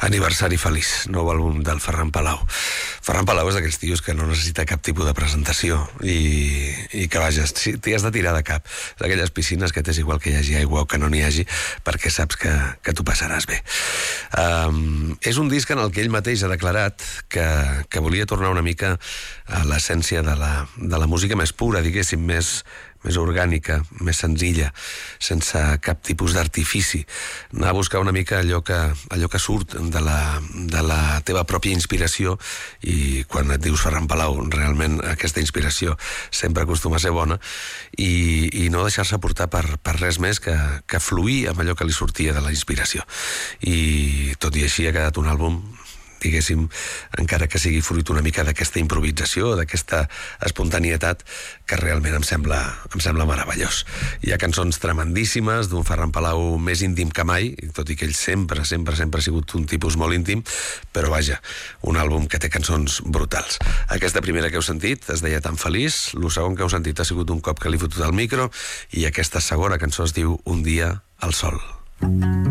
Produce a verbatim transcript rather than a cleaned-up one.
Aniversari feliç, nou àlbum del Ferran Palau. Ferran Palau és d'aquells tios que no necessita cap tipus de presentació i, i que, vaja, t'hi has de tirar de cap. És d'aquelles piscines que t'és igual que hi hagi aigua o que no n'hi hagi, perquè saps que, que t'ho passaràs bé. Um, és un disc en el que ell mateix ha declarat que, que volia tornar una mica a l'essència de la, de la música més pura, diguéssim, més... més orgànica, més senzilla, sense cap tipus d'artifici. Anar a buscar una mica allò que, allò que surt de la, de la teva pròpia inspiració, i quan et dius Ferran Palau, realment aquesta inspiració sempre acostuma a ser bona, i, i no deixar-se portar per, per res més que, que fluir amb allò que li sortia de la inspiració. I tot i així ha quedat un àlbum, diguéssim, encara que sigui fruit una mica d'aquesta improvisació, d'aquesta espontanietat, que realment em sembla, em sembla meravellós. Hi ha cançons tremendíssimes d'un Ferran Palau més íntim que mai, tot i que ell sempre, sempre, sempre ha sigut un tipus molt íntim, però vaja, un àlbum que té cançons brutals. Aquesta primera que heu sentit es deia Tan feliç, el segon que heu sentit ha sigut Un cop que li he fotut al micro, i aquesta segona cançó es diu Un dia al sol.